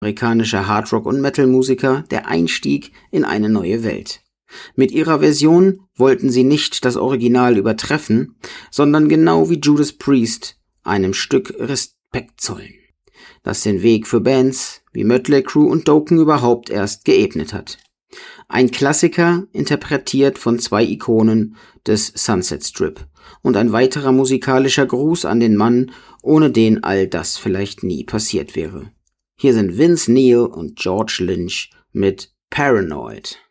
amerikanischer Hardrock- und Metal-Musiker der Einstieg in eine neue Welt. Mit ihrer Version wollten sie nicht das Original übertreffen, sondern genau wie Judas Priest einem Stück Respekt zollen, das den Weg für Bands wie Mötley Crüe und Dokken überhaupt erst geebnet hat. Ein Klassiker, interpretiert von zwei Ikonen des Sunset Strip und ein weiterer musikalischer Gruß an den Mann, ohne den all das vielleicht nie passiert wäre. Hier sind Vince Neil und George Lynch mit Paranoid.